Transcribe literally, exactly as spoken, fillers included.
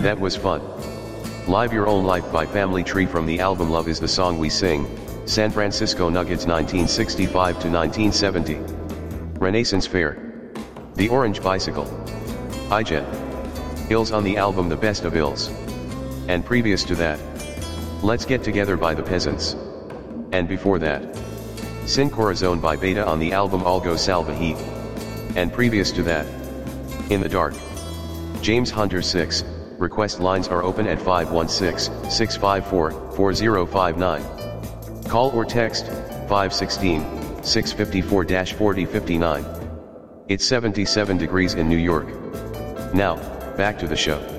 That was fun. Live Your Own Life by Family Tree from the album Love Is the Song We Sing, San Francisco Nuggets nineteen sixty-five to nineteen seventy. Renaissance Fair. The Orange Bicycle. iGen. Ills on the album The Best of Ills. And previous to that, Let's Get Together by The Peasants. And before that, Sin Corazon by Beta on the album Algo Salva Heat. And previous to that, In the Dark. James Hunter six, request lines are open at five one six, six five four, four zero five nine. Call or text, five one six, six five four, four zero five nine. It's seventy-seven degrees in New York. Now, back to the show.